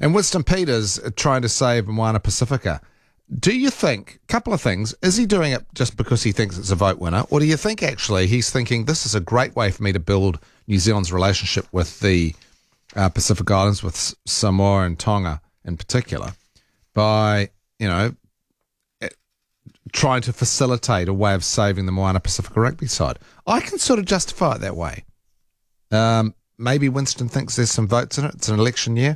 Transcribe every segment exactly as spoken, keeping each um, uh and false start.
And Winston Peters trying to save Moana Pacifica. Do you think, a couple of things, is he doing it just because he thinks it's a vote winner, or do you think actually he's thinking this is a great way for me to build New Zealand's relationship with the uh, Pacific Islands, with Samoa and Tonga in particular, by, you know, trying to facilitate a way of saving the Moana Pacifica rugby side? I can sort of justify it that way. Um, maybe Winston thinks there's some votes in it. It's an election year.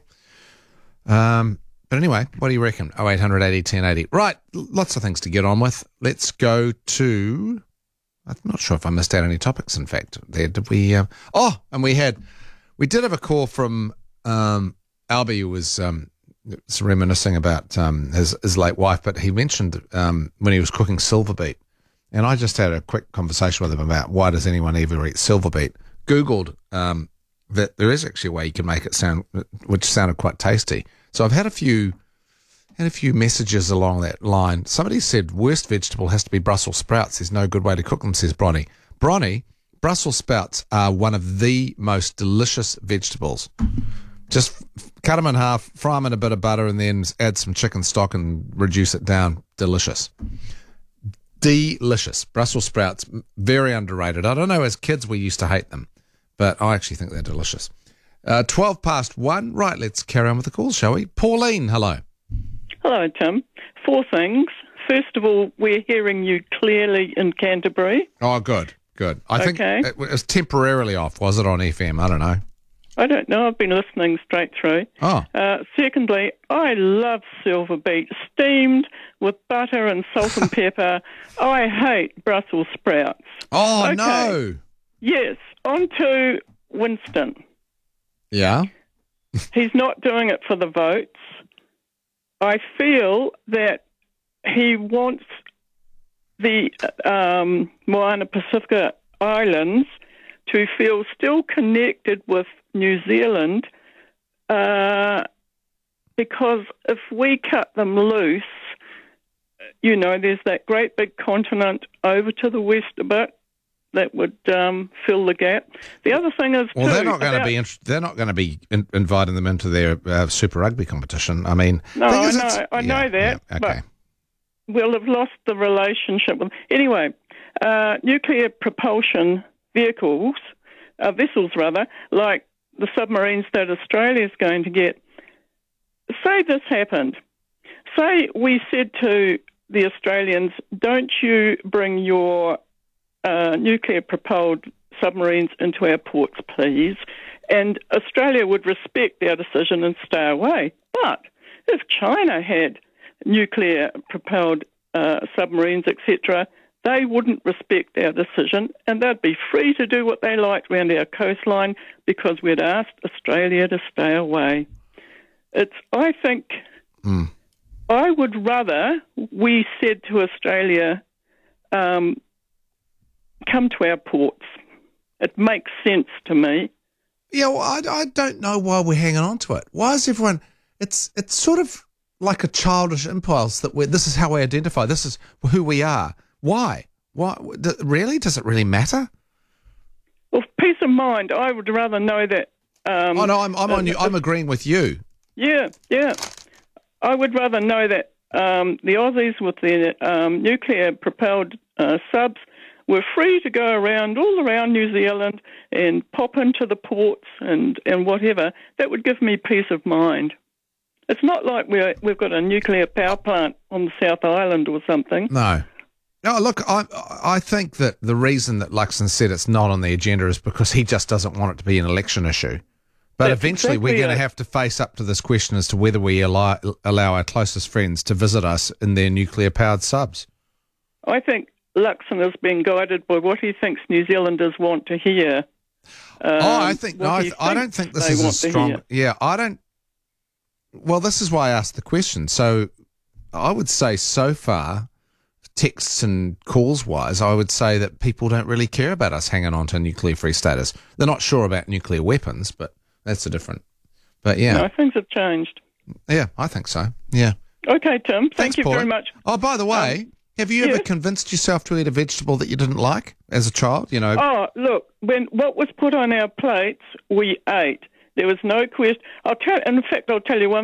Um, but anyway, what do you reckon? oh eight hundred eighty ten eighty. Right, lots of things to get on with. Let's go to... I'm not sure if I missed out any topics, in fact. There, did we... Uh, oh, and we had... We did have a call from um, Albie, who was... Um, It's reminiscing about um, his, his late wife, but he mentioned um, when he was cooking silverbeet, and I just had a quick conversation with him about why does anyone ever eat silverbeet. Googled um, that there is actually a way you can make it sound, which sounded quite tasty. So I've had a few had a few messages along that line. Somebody said worst vegetable has to be Brussels sprouts. There's no good way to cook them, says Bronny. Bronny, Brussels sprouts are one of the most delicious vegetables. Just cut them in half, fry them in a bit of butter, and then add some chicken stock and reduce it down. Delicious. Delicious. Brussels sprouts, very underrated. I don't know, as kids we used to hate them, but I actually think they're delicious. Uh, twelve past one. Right, let's carry on with the calls, shall we? Pauline, hello. Hello, Tim. Four things. First of all, we're hearing you clearly in Canterbury. Oh, good, good. I Okay. think it was temporarily off, was it, on F M? I don't know. I don't know. I've been listening straight through. Oh. Uh, secondly, I love silver beet, steamed with butter and salt and pepper. I hate Brussels sprouts. Oh, Okay. no. Yes, on to Winston. Yeah? He's not doing it for the votes. I feel that he wants the um, Moana Pacifica Islands to feel still connected with New Zealand, uh, because if we cut them loose, you know, there's that great big continent over to the west a bit that would um, fill the gap. The other thing is, Well, too, they're not going to about- be. Int- they're not going to be in- inviting them into their uh, Super Rugby competition. I mean, No, thing I is, know, it's- I know yeah, that, yeah, okay. but we'll have lost the relationship with. Anyway, uh, nuclear propulsion vehicles, uh, vessels rather, like the submarines that Australia is going to get. Say this happened. Say we said to the Australians, don't you bring your uh, nuclear-propelled submarines into our ports, please, and Australia would respect our decision and stay away. But if China had nuclear-propelled uh, submarines, et cetera, they wouldn't respect our decision, and they'd be free to do what they liked around our coastline because we'd asked Australia to stay away. It's, I think, Mm. I would rather we said to Australia, um, come to our ports. It makes sense to me. Yeah, well, I, I don't know why we're hanging on to it. Why is everyone... It's it's sort of like a childish impulse that we're, this is how we identify. This is who we are. Why? Why? D- really? Does it really matter? Well, peace of mind, I would rather know that... Um, Oh, no, I'm, I'm, on uh, you. I'm agreeing with you. Yeah, yeah. I would rather know that um, the Aussies with their um, nuclear-propelled uh, subs were free to go around, all around New Zealand and pop into the ports and, and whatever. That would give me peace of mind. It's not like we're, we've got a nuclear power plant on the South Island or something. No. No, look, I I think that the reason that Luxon said it's not on the agenda is because he just doesn't want it to be an election issue. But That's eventually exactly we're going to it. have to face up to this question as to whether we allow, allow our closest friends to visit us in their nuclear-powered subs. I think Luxon is being guided by what he thinks New Zealanders want to hear. Um, oh, I think no, what I, he th- I don't think this they is want as to strong. hear. Yeah, I don't. Well, this is why I asked the question. So I would say so far, texts and calls wise, I would say that people don't really care about us hanging on to nuclear-free status. They're not sure about nuclear weapons, but that's a different. But yeah, No, things have changed. yeah, I think so. Yeah. Okay, Tim. Thank Thanks, you Paula. very much. Oh, by the way, Um, have you ever yes. convinced yourself to eat a vegetable that you didn't like as a child? You know. Oh, look, when what was put on our plates, we ate. There was no question. I'll tell. In fact, I'll tell you one